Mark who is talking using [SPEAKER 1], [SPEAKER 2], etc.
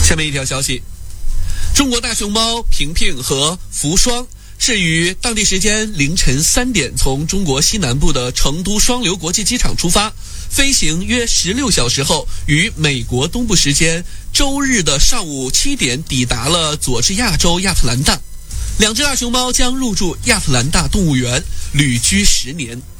[SPEAKER 1] 下面一条消息，中国大熊猫平平和福双是于当地时间凌晨3点从中国西南部的成都双流国际机场出发，飞行约16小时后，于美国东部时间周日的上午7点抵达了佐治亚州亚特兰大。两只大熊猫将入住亚特兰大动物园，旅居10年。